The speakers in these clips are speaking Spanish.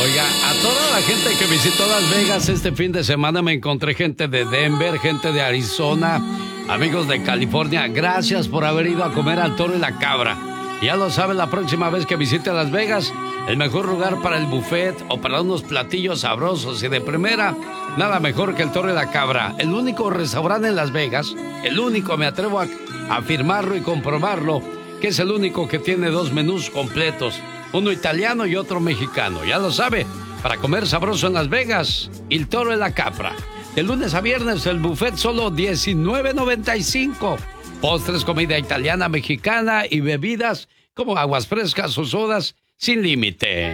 Oiga, a toda la gente que visitó Las Vegas este fin de semana me encontré gente de Denver, gente de Arizona, amigos de California. Gracias por haber ido a comer al Toro y la Cabra. Ya lo sabe, la próxima vez que visite Las Vegas, el mejor lugar para el buffet o para unos platillos sabrosos y de primera, nada mejor que el Toro y la Cabra. El único restaurante en Las Vegas, el único, me atrevo a afirmarlo y comprobarlo, que es el único que tiene 2 menús completos. Uno italiano y otro mexicano. Ya lo sabe, para comer sabroso en Las Vegas, El Toro y la Cabra. De lunes a viernes el buffet solo $19.95. Postres, comida italiana, mexicana y bebidas como aguas frescas o sodas sin límite.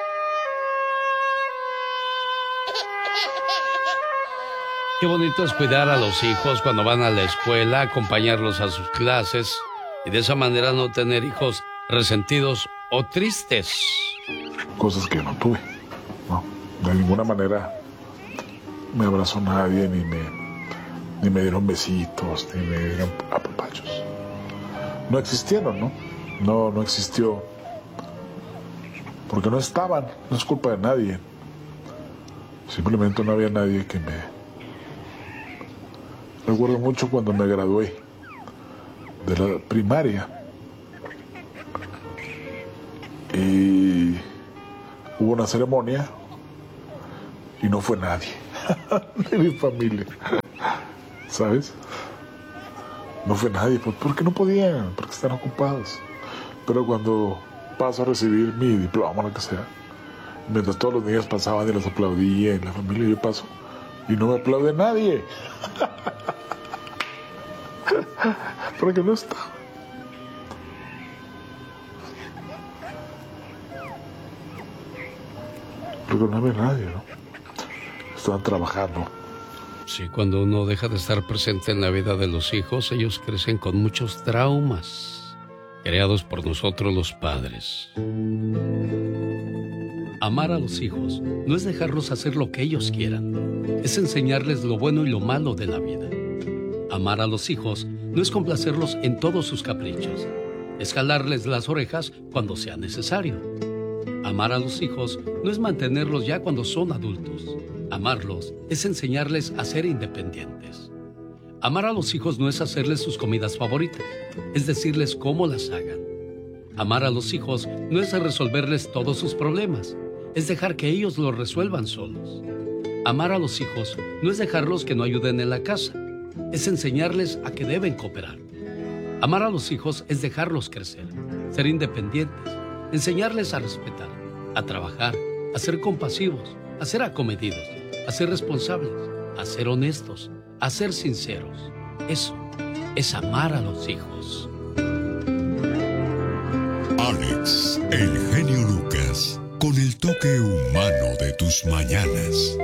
Qué bonito es cuidar a los hijos cuando van a la escuela, acompañarlos a sus clases y de esa manera no tener hijos resentidos o tristes. Cosas que no tuve, no, de ninguna manera me abrazó nadie, ni me dieron besitos, ni me dieron apapachos. No existieron, ¿no? No existió. Porque no estaban, no es culpa de nadie. Simplemente no había nadie que me... Recuerdo mucho cuando me gradué de la primaria. Y hubo una ceremonia y no fue nadie de mi familia, ¿sabes? No fue nadie, porque no podían, porque están ocupados. Pero cuando paso a recibir mi diploma, lo que sea, mientras todos los niños pasaban y los aplaudía en la familia, yo paso y no me aplaude nadie. Porque no está. Porque no había nadie, ¿no? Estaban trabajando. Sí, cuando uno deja de estar presente en la vida de los hijos, ellos crecen con muchos traumas creados por nosotros los padres. Amar a los hijos no es dejarlos hacer lo que ellos quieran, es enseñarles lo bueno y lo malo de la vida. Amar a los hijos no es complacerlos en todos sus caprichos, es jalarles las orejas cuando sea necesario. Amar a los hijos no es mantenerlos ya cuando son adultos. Amarlos es enseñarles a ser independientes. Amar a los hijos no es hacerles sus comidas favoritas, es decirles cómo las hagan. Amar a los hijos no es resolverles todos sus problemas, es dejar que ellos los resuelvan solos. Amar a los hijos no es dejarlos que no ayuden en la casa, es enseñarles a que deben cooperar. Amar a los hijos es dejarlos crecer, ser independientes, enseñarles a respetar, a trabajar, a ser compasivos, a ser acomedidos, a ser responsables, a ser honestos, a ser sinceros. Eso es amar a los hijos. Alex, el genio Lucas, con el toque humano de tus mañanas.